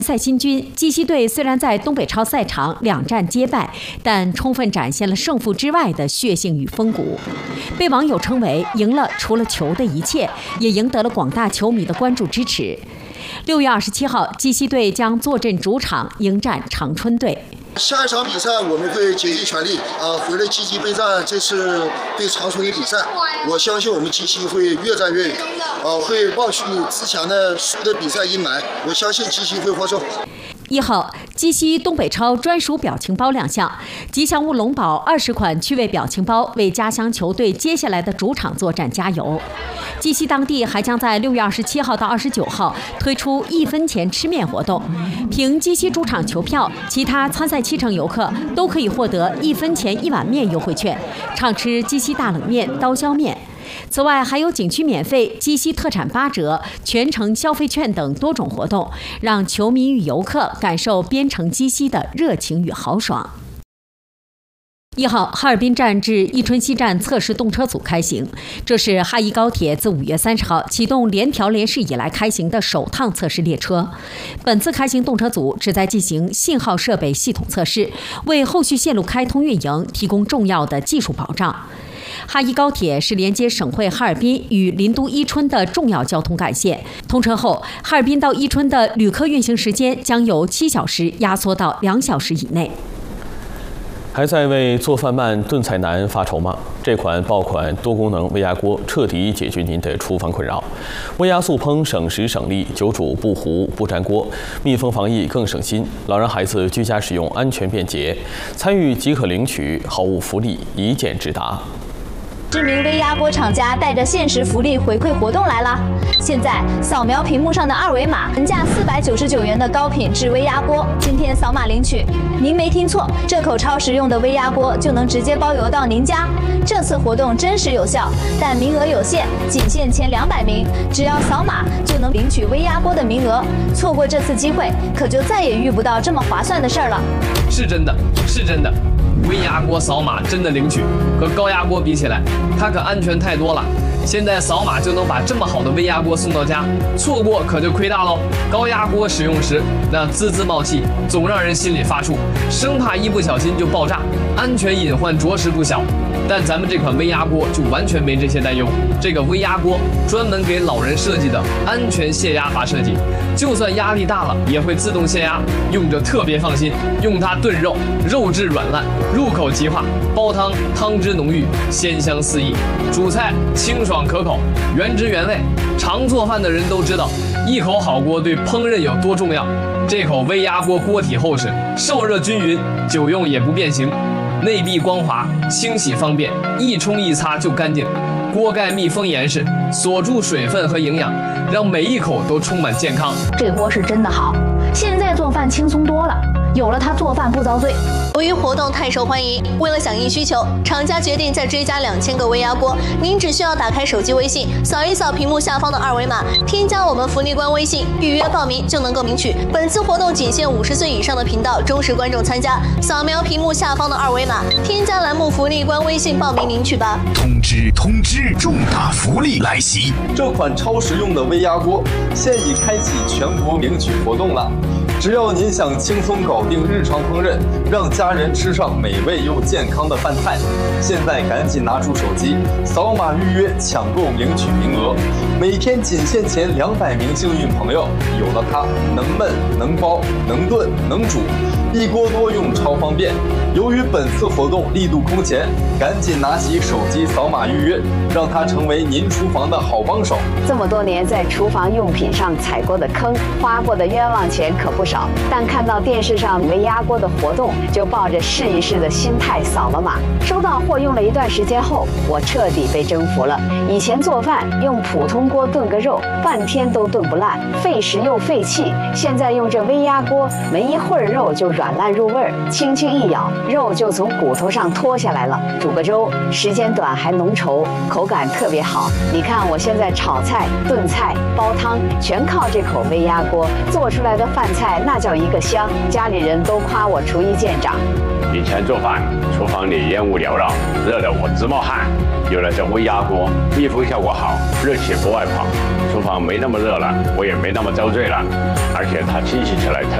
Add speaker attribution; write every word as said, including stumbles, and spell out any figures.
Speaker 1: 赛新军鸡西队虽然在东北超赛场两战皆败，但充分展现了胜负之外的血性与风骨，被网友称为赢了除了球的一切，也赢得了广大球迷的关注支持。六月二十七号，鸡西队将坐镇主场迎战长春队。
Speaker 2: 下一场比赛我们会竭尽全力，啊，回来积极备战这次对长春的比赛。我相信我们鸡西会越战越勇，啊，会忘去之前的输的比赛阴霾。我相信鸡西会获胜。
Speaker 1: 一号，鸡西东北超专属表情包亮相，吉祥物龙宝二十款趣味表情包为家乡球队接下来的主场作战加油。鸡西当地还将在六月二十七号到二十九号推出一分钱吃面活动，凭鸡西主场球票，其他参赛七成游客都可以获得一分钱一碗面优惠券，畅吃鸡西大冷面、刀削面。此外，还有景区免费、鸡西特产八折、全程消费券等多种活动，让球迷与游客感受边城鸡西的热情与豪爽。一号，哈尔滨站至伊春西站测试动车组开行，这是哈伊高铁自五月三十号启动联调联试以来开行的首趟测试列车。本次开行动车组旨在进行信号设备系统测试，为后续线路开通运营提供重要的技术保障。哈伊高铁是连接省会哈尔滨与邻都伊春的重要交通干线。通车后，哈尔滨到伊春的旅客运行时间将由七小时压缩到两小时以内。
Speaker 3: 还在为做饭慢、炖菜难发愁吗？这款爆款多功能微压锅彻底解决您的厨房困扰。微压速烹省时省力，久煮不糊不粘锅，密封防疫更省心。老人孩子居家使用安全便捷，参与即可领取，好物福利一键直达。
Speaker 4: 知名微压锅厂家带着限时福利回馈活动来了！现在扫描屏幕上的二维码，原价四百九十九元的高品质微压锅，今天扫码领取。您没听错，这口超实用的微压锅就能直接包邮到您家。这次活动真实有效，但名额有限，仅限前两百名，只要扫码就能领取微压锅的名额。错过这次机会，可就再也遇不到这么划算的事儿了。
Speaker 5: 是真的，是真的。微压锅扫码真的领取，和高压锅比起来，它可安全太多了。现在扫码就能把这么好的微压锅送到家，错过可就亏大喽。高压锅使用时那滋滋冒气，总让人心里发怵，生怕一不小心就爆炸，安全隐患着实不小。但咱们这款微压锅就完全没这些担忧。这个微压锅专门给老人设计的安全泄压阀设计，就算压力大了也会自动泄压，用着特别放心。用它炖肉，肉质软烂，入口即化；煲汤，汤汁浓郁，鲜香四溢；煮菜清爽可口，原汁原味。常做饭的人都知道，一口好锅对烹饪有多重要。这口微压锅锅体厚实，受热均匀，久用也不变形。内壁光滑，清洗方便，一冲一擦就干净。锅盖密封严实，锁住水分和营养，让每一口都充满健康。
Speaker 4: 这锅是真的好，现在做饭轻松多了。有了它，做饭不遭罪。
Speaker 6: 由于活动太受欢迎，为了响应需求，厂家决定再追加两千个微压锅。您只需要打开手机微信，扫一扫屏幕下方的二维码，添加我们福利官微信，预约报名就能够领取。本次活动仅限五十岁以上的频道忠实观众参加。扫描屏幕下方的二维码，添加栏目福利官微信报名领取吧。
Speaker 7: 通知通知，重大福利来袭！
Speaker 8: 这款超实用的微压锅现已开启全国领取活动了。只要您想轻松搞定日常烹饪，让家人吃上美味又健康的饭菜，现在赶紧拿出手机，扫码预约抢购领取名额。每天仅限前两百名幸运朋友，有了它，能焖能包能炖能煮，一锅多用超方便。由于本次活动力度空前，赶紧拿起手机扫码预约，让它成为您厨房的好帮手。
Speaker 9: 这么多年在厨房用品上踩过的坑，花过的冤枉钱可不少，但看到电视上微压锅的活动，就抱着试一试的心态扫了码。收到货用了一段时间后，我彻底被征服了。以前做饭用普通锅炖个肉，半天都炖不烂，费时又费气。现在用这微压锅，没一会儿肉就软烂入味儿，轻轻一咬，肉就从骨头上脱下来了。煮个粥，时间短还浓稠，口感特别好。你看我现在炒菜、炖菜、煲汤，全靠这口微压锅做出来的饭菜。 来那叫一个香，家里人都夸我厨艺见长。
Speaker 10: 以前做饭，厨房里烟雾缭绕，热得我直冒汗。有了这微压锅，密封效果好，热气不外跑，厨房没那么热了，我也没那么遭罪了，而且它清洗起来特